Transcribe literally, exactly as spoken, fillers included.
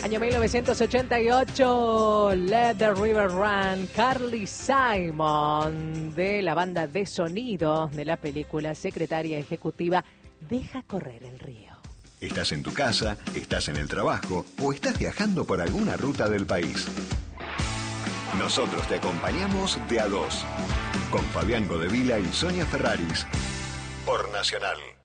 Año mil novecientos ochenta y ocho, Let the River Run, Carly Simon, de la banda de sonido de la película Secretaria Ejecutiva, Deja correr el río. Estás en tu casa, estás en el trabajo o estás viajando por alguna ruta del país. Nosotros te acompañamos de a dos, con Fabián Godevila y Sonia Ferraris, por Nacional.